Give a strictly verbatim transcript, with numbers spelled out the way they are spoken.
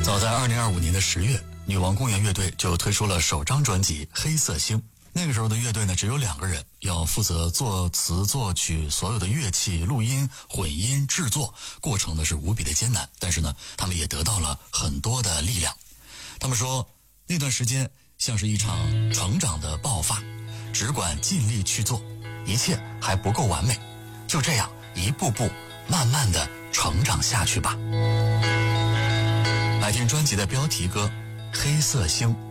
早在二零二五年的十月，女王公园乐队就推出了首张专辑《黑色星》。那个时候的乐队呢，只有两个人，要负责作词作曲，所有的乐器录音混音制作，过程呢是无比的艰难，但是呢他们也得到了很多的力量。他们说那段时间像是一场成长的爆发，只管尽力去做，一切还不够完美，就这样一步步慢慢的成长下去吧。来听专辑的标题歌《黑色星》。